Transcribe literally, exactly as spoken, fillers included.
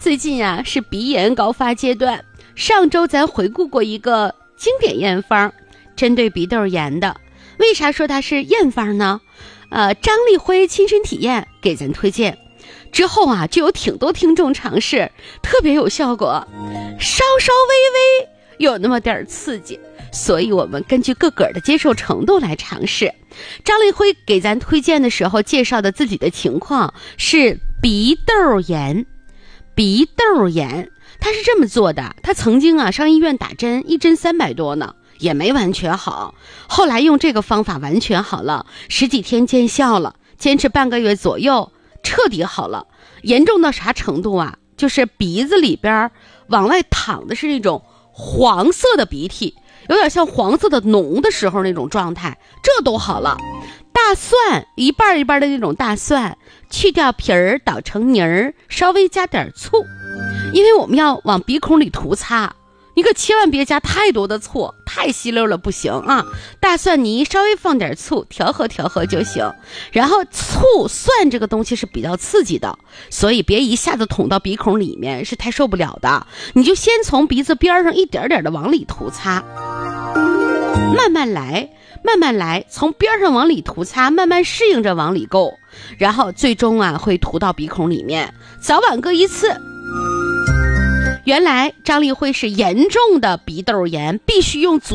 最近啊是鼻炎高发阶段，上周咱回顾过一个经典验方，针对鼻窦炎的。为啥说它是验方呢？呃，张立辉亲身体验给咱推荐之后啊，就有挺多听众尝试，特别有效果，稍稍微微有那么点刺激，所以我们根据各个的接受程度来尝试。张立辉给咱推荐的时候介绍的自己的情况是鼻窦炎。鼻窦炎他是这么做的，他曾经啊上医院打针，一针三百多呢，也没完全好，后来用这个方法完全好了，十几天见效了，坚持半个月左右彻底好了。严重到啥程度啊，就是鼻子里边往外淌的是那种黄色的鼻涕，有点像黄色的脓的时候那种状态，这都好了。大蒜一半一半的那种大蒜，去掉皮儿捣成泥儿，稍微加点醋，因为我们要往鼻孔里涂擦，你可千万别加太多的醋，太稀溜了不行啊。大蒜泥稍微放点醋，调和调和就行。然后醋蒜这个东西是比较刺激的，所以别一下子捅到鼻孔里面，是太受不了的。你就先从鼻子边上一点点的往里涂擦，慢慢来慢慢来，从边上往里涂擦，慢慢适应着往里够，然后最终啊会涂到鼻孔里面，早晚各一次。原来张立辉是严重的鼻窦炎，必须用足